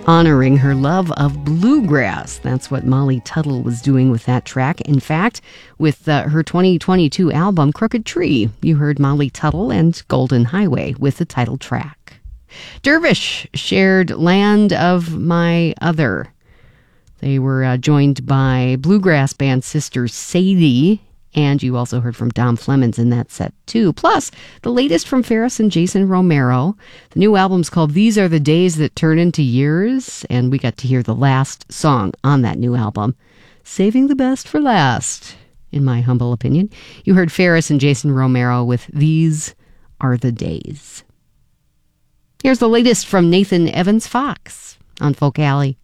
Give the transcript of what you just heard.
honoring her love of bluegrass. That's what Molly Tuttle was doing with that track. In fact, with her 2022 album, Crooked Tree, you heard Molly Tuttle and Golden Highway with the title track. Dervish shared Land of My Other. They were joined by bluegrass band Sister Sadie, and you also heard from Dom Flemons in that set too. Plus, the latest from Ferris and Jason Romero. The new album's called These Are the Days That Turn Into Years, and we got to hear the last song on that new album, Saving the Best for Last, in my humble opinion. You heard Ferris and Jason Romero with These Are the Days. Here's the latest from Nathan Evans Fox on Folk Alley.